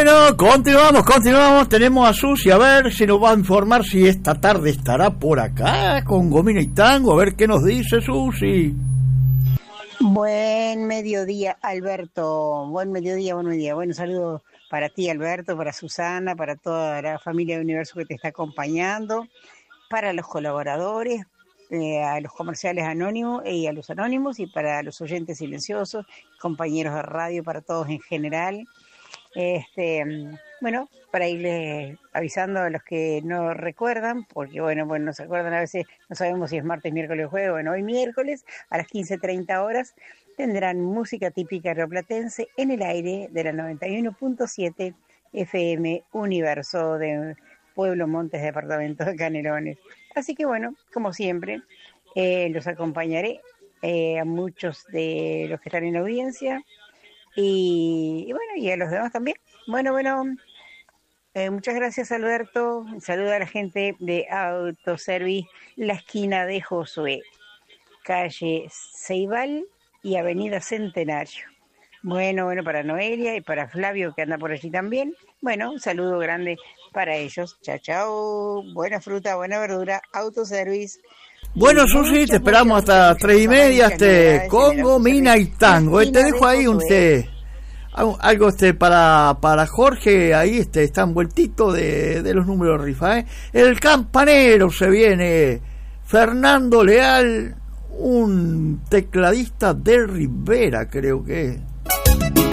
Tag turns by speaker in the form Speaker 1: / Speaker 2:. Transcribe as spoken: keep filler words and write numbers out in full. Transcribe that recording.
Speaker 1: Bueno, continuamos, continuamos. Tenemos a Susi, a ver si nos va a informar si esta tarde estará por acá con Gomina y Tango. A ver qué nos dice Susi.
Speaker 2: Buen mediodía, Alberto. Buen mediodía, buen mediodía. Bueno, saludos para ti, Alberto, para Susana, para toda la familia de Universo que te está acompañando, para los colaboradores, eh, a los comerciales anónimos y a los anónimos, y para los oyentes silenciosos, compañeros de radio, para todos en general. Este, bueno, para irles avisando a los que no recuerdan, porque bueno, bueno, no se acuerdan a veces, no sabemos si es martes, miércoles o jueves. Bueno, hoy miércoles a las quince treinta horas tendrán música típica rioplatense en el aire de la noventa y uno punto siete F M Universo de Pueblo Montes, departamento de Canelones. Así que bueno, como siempre, eh, los acompañaré eh, a muchos de los que están en la audiencia. Y, y bueno, y a los demás también. Bueno, bueno, eh, muchas gracias, Alberto. Saludo a la gente de Autoservice La Esquina de Josué, calle Ceibal y avenida Centenario. Bueno, bueno, para Noelia y para Flavio, que anda por allí también. Bueno, un saludo grande para ellos. Chao, chao. Buena fruta, buena verdura, Autoservice.
Speaker 1: Bueno, Susi, te esperamos hasta tres y media, este, con Gomina y Tango. Eh, te dejo ahí un té, algo este para para Jorge, ahí este está envueltito de, de los números rifa, ¿eh? El campanero se viene, Fernando Leal, un tecladista de Rivera, creo que es.